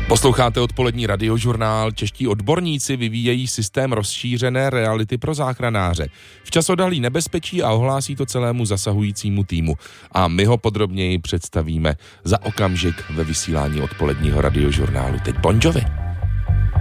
Posloucháte odpolední radiožurnál. Čeští odborníci vyvíjejí systém rozšířené reality pro záchranáře. Včas odhalí nebezpečí a ohlásí to celému zasahujícímu týmu. A my ho podrobněji představíme za okamžik ve vysílání odpoledního radiožurnálu. Teď Bon Jovi.